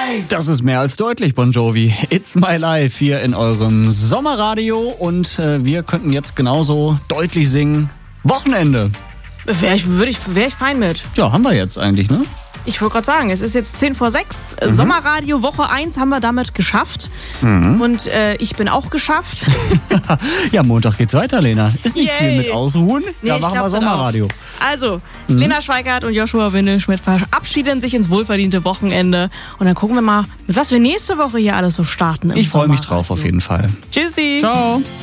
Life. Das ist mehr als deutlich, Bon Jovi. It's My Life hier in eurem Sommerradio und wir könnten jetzt genauso deutlich singen. Wochenende. Wäre ich fein mit. Ja, haben wir jetzt eigentlich, ne? Ich wollte gerade sagen, es ist jetzt 6:10. Sommerradio Woche 1 haben wir damit geschafft. Und ich bin auch geschafft. Ja, Montag geht's weiter, Lena. Ist nicht viel mit Ausruhen. Nee, da machen wir Sommerradio. Also, Lena Schweikart und Joshua Windelschmidt verabschieden sich ins wohlverdiente Wochenende. Und dann gucken wir mal, mit was wir nächste Woche hier alles so starten. Ich freue mich drauf auf jeden Fall. Tschüssi. Ciao.